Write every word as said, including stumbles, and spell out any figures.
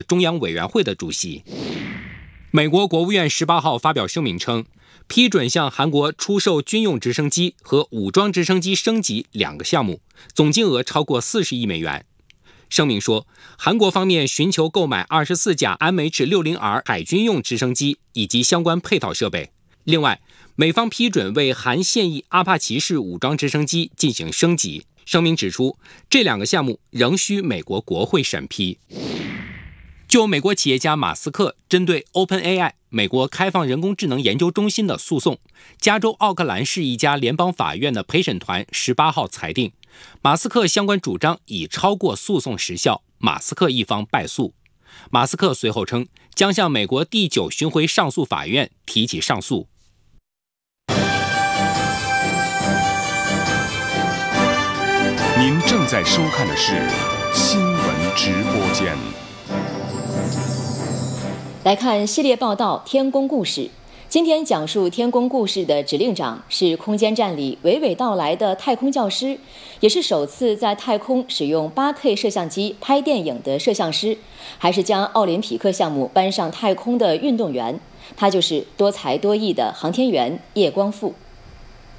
中央委员会的主席。美国国务院十八号发表声明称，批准向韩国出售军用直升机和武装直升机升级两个项目，总金额超过四十亿美元。声明说，韩国方面寻求购买二十四架 M H 六十 R 海军用直升机以及相关配套设备。另外，美方批准为韩现役阿帕奇式武装直升机进行升级。声明指出，这两个项目仍需美国国会审批。就美国企业家马斯克针对 OpenAI 美国开放人工智能研究中心的诉讼，加州奥克兰市一家联邦法院的陪审团十八号裁定，马斯克相关主张已超过诉讼时效，马斯克一方败诉。马斯克随后称，将向美国第九巡回上诉法院提起上诉。 您正在收看的是新闻直播间。 来看系列报道《天宫故事》。今天讲述天宫故事的指令长是空间站里娓娓道来的太空教师，也是首次在太空使用 八 K 摄像机拍电影的摄像师，还是将奥林匹克项目搬上太空的运动员。他就是多才多艺的航天员叶光富。